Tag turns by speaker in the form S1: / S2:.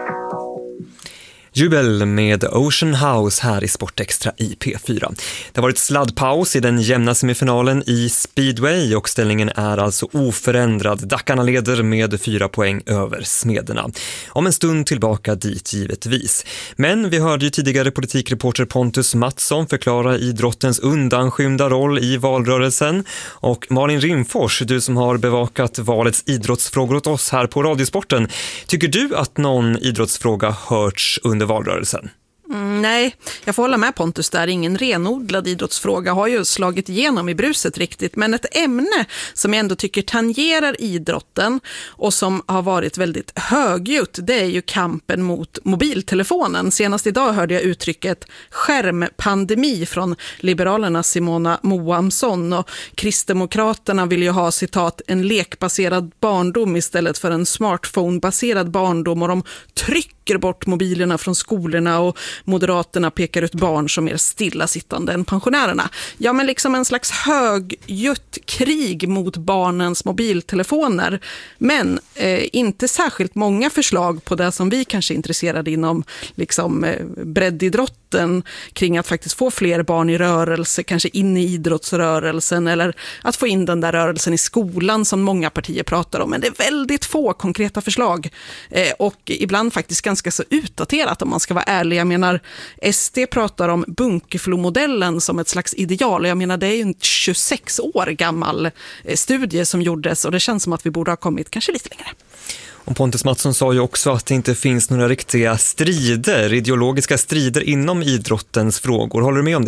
S1: Jubel med Ocean House här i Sportextra i P4. Det har varit sladdpaus i den jämna semifinalen i speedway och ställningen är alltså oförändrad. Dackarna leder med 4 poäng över Smederna. Om en stund tillbaka dit givetvis. Men vi hörde ju tidigare politikreporter Pontus Mattsson förklara idrottens undanskymda roll i valrörelsen. Och Malin Rimfors, du som har bevakat valets idrottsfrågor åt oss här på Radiosporten. Tycker du att någon idrottsfråga hörts under valrörelsen?
S2: Nej, jag får hålla med Pontus där. Ingen renodlad idrottsfråga har ju slagit igenom i bruset riktigt. Men ett ämne som jag ändå tycker tangerar idrotten och som har varit väldigt högljutt, det är ju kampen mot mobiltelefonen. Senast idag hörde jag uttrycket skärmpandemi från Liberalernas Simona Moamsson, och Kristdemokraterna vill ju ha citat en lekbaserad barndom istället för en smartphone-baserad barndom, och de trycker bort mobilerna från skolorna, och Moderaterna pekar ut barn som är stillasittande än pensionärerna. Ja, men liksom en slags högljutt krig mot barnens mobiltelefoner. Men inte särskilt många förslag på det som vi kanske är intresserade inom liksom breddidrotten, kring att faktiskt få fler barn i rörelse, kanske in i idrottsrörelsen, eller att få in den där rörelsen i skolan som många partier pratar om. Men det är väldigt få konkreta förslag och ibland faktiskt ganska så utdaterat om man ska vara ärlig. Jag menar, SD pratar om Bunkeflo-modellen som ett slags ideal. Jag menar, det är ju en 26 år gammal studie som gjordes, och det känns som att vi borde ha kommit kanske lite längre.
S1: Och Pontus Mattsson sa ju också att det inte finns några riktiga strider, ideologiska strider inom idrottens frågor. Håller du med om det?